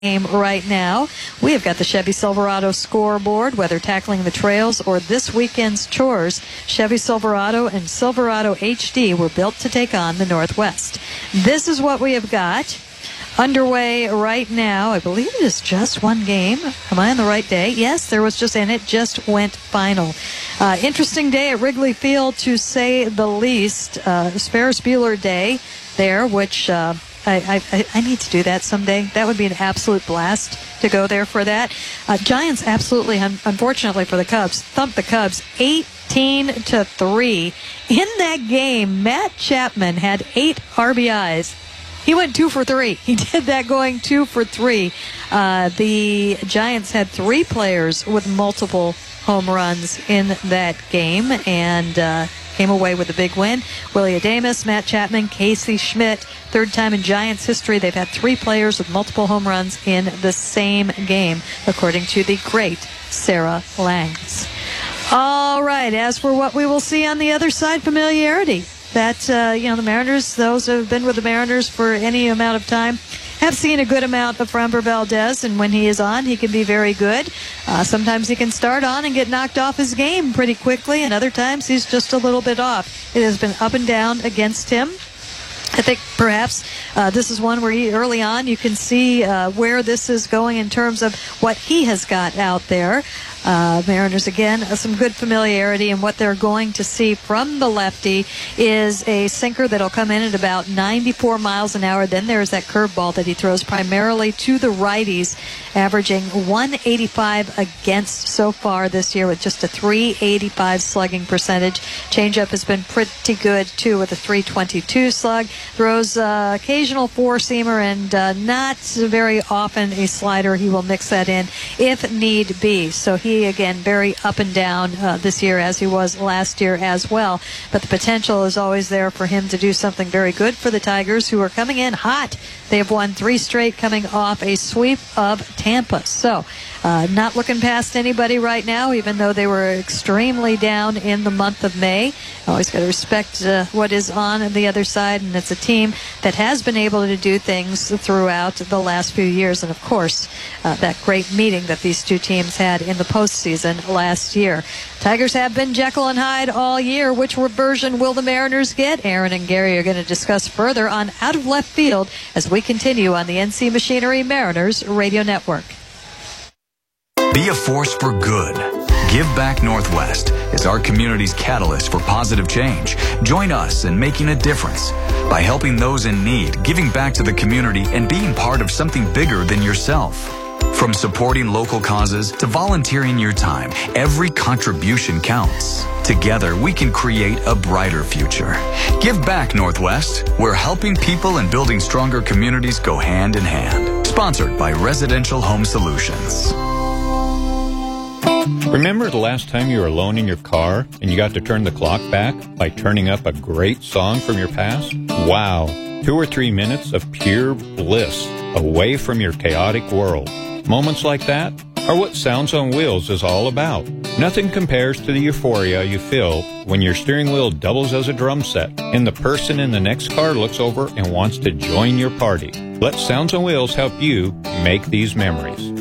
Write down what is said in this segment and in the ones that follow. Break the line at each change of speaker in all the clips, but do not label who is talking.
game right now. We have got the Chevy Silverado scoreboard, whether tackling the trails or this weekend's chores. Chevy Silverado and Silverado HD were built to take on the Northwest. This is what we have got underway right now. I believe it is just one game. Am I on the right day? Yes, there was just, and it just went final. Interesting day at Wrigley Field, to say the least. Ferris Bueller Day there, which I need to do that someday. That would be an absolute blast to go there for that. Giants absolutely, unfortunately for the Cubs, thumped the Cubs 18-3. In that game, Matt Chapman had 8 RBIs. He went 2 for 3. He did that going 2 for 3. The Giants had 3 players with multiple home runs in that game, and came away with a big win. Willie Adames, Matt Chapman, Casey Schmidt. Third time in Giants history they've had 3 players with multiple home runs in the same game, according to the great Sarah Langs. All right, as for what we will see on the other side, familiarity. That, the Mariners, those who have been with the Mariners for any amount of time, have seen a good amount of Framber Valdez, and when he is on, he can be very good. Sometimes he can start on and get knocked off his game pretty quickly, and other times he's just a little bit off. It has been up and down against him. I think perhaps this is one where early on you can see where this is going in terms of what he has got out there. Mariners, again, some good familiarity, and what they're going to see from the lefty is a sinker that'll come in at about 94 miles an hour. Then there's that curveball that he throws primarily to the righties, averaging 185 against so far this year with just a 385 slugging percentage. Changeup has been pretty good, too, with a 322 slug. Throws occasional four-seamer and not very often a slider. He will mix that in if need be. So he, again, very up and down this year, as he was last year as well. But the potential is always there for him to do something very good for the Tigers, who are coming in hot. They have won 3 straight, coming off a sweep of Tampa. So not looking past anybody right now, even though they were extremely down in the month of May. Always got to respect what is on the other side, and it's a team that has been able to do things throughout the last few years. And, of course, that great meeting that these two teams had in the postseason last year. Tigers have been Jekyll and Hyde all year. Which version will the Mariners get? Aaron and Gary are going to discuss further on Out of Left Field as we continue on the NC Machinery Mariners Radio Network.
Be a force for good. Give Back Northwest is our community's catalyst for positive change. Join us in making a difference by helping those in need, giving back to the community, and being part of something bigger than yourself. From supporting local causes to volunteering your time, every contribution counts. Together, we can create a brighter future. Give Back Northwest, where helping people and building stronger communities go hand in hand. Sponsored by Residential Home Solutions.
Remember the last time you were alone in your car and you got to turn the clock back by turning up a great song from your past? Wow, 2 or 3 minutes of pure bliss away from your chaotic world. Moments like that are what Sounds on Wheels is all about. Nothing compares to the euphoria you feel when your steering wheel doubles as a drum set and the person in the next car looks over and wants to join your party. Let Sounds on Wheels help you make these memories.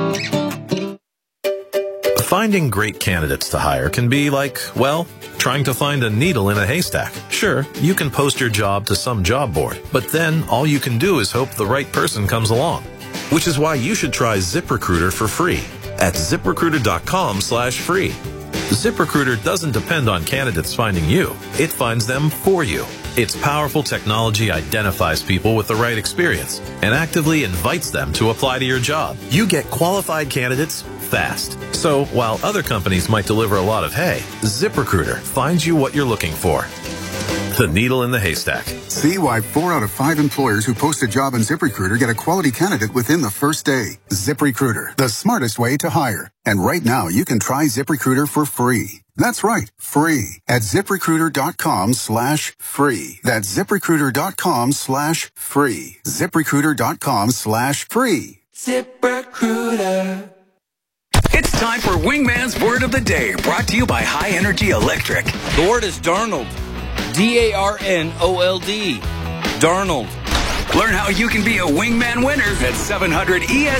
Finding great candidates to hire can be like, well, trying to find a needle in a haystack. Sure, you can post your job to some job board, but then all you can do is hope the right person comes along. Which is why you should try ZipRecruiter for free at ZipRecruiter.com/free. ZipRecruiter doesn't depend on candidates finding you. It finds them for you. Its powerful technology identifies people with the right experience and actively invites them to apply to your job. You get qualified candidates fast. So while other companies might deliver a lot of hay, ZipRecruiter finds you what you're looking for. The needle in the haystack.
See why 4 out of 5 employers who post a job on ZipRecruiter get a quality candidate within the first day. ZipRecruiter, the smartest way to hire. And right now, you can try ZipRecruiter for free. That's right, free at ZipRecruiter.com/free. That's ZipRecruiter.com/free. ZipRecruiter.com/free.
ZipRecruiter. It's time for Wingman's Word of the Day, brought to you by High Energy Electric.
The word is Darnold. D-A-R-N-O-L-D. Darnold.
Learn how you can be a Wingman winner at 700 ES